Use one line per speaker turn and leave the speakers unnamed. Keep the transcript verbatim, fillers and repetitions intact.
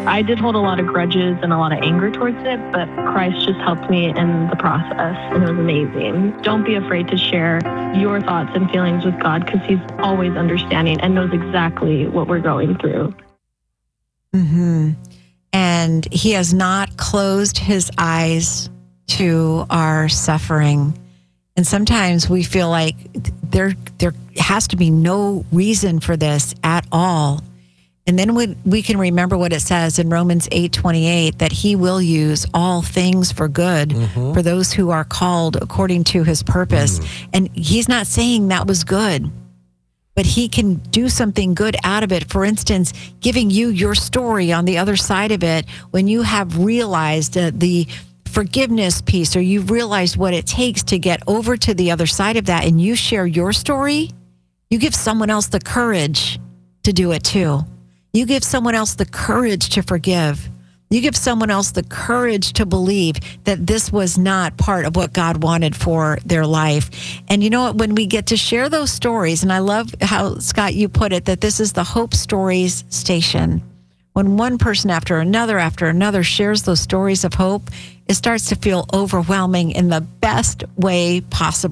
I did hold a lot of grudges and a lot of anger towards it, but Christ just helped me in the process, and it was amazing. Don't be afraid to share your thoughts and feelings with God, because he's always understanding and knows exactly what we're going through.
Mm-hmm. And he has not closed his eyes to our suffering. And sometimes we feel like there there has to be no reason for this at all. And then we, we can remember what it says in Romans eight twenty-eight, that he will use all things for good mm-hmm. for those who are called according to his purpose. Mm. And he's not saying that was good, but he can do something good out of it. For instance, giving you your story on the other side of it, when you have realized uh, the forgiveness piece, or you've realized what it takes to get over to the other side of that, and you share your story, you give someone else the courage to do it too. You give someone else the courage to forgive. You give someone else the courage to believe that this was not part of what God wanted for their life. And you know what? When we get to share those stories, and I love how, Scott, you put it, that this is the Hope Stories station. When one person after another after another shares those stories of hope, it starts to feel overwhelming in the best way possible.